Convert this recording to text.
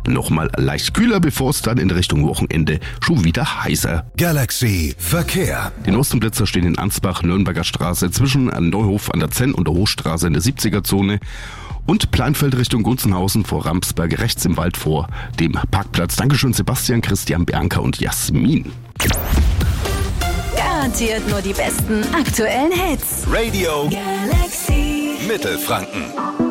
nochmal leicht kühler, bevor es dann in Richtung Wochenende schon wieder heißer. Galaxy Verkehr. Die Nostenblitzer stehen in Ansbach, Nürnberger Straße, zwischen Neuhof an der Zenn und der Hochstraße in der 70er-Zone und Pleinfeld Richtung Gunzenhausen vor Ramsberg rechts im Wald vor dem Parkplatz. Dankeschön Sebastian, Christian, Bianca und Jasmin. Garantiert nur die besten aktuellen Hits. Radio Galaxy Mittelfranken.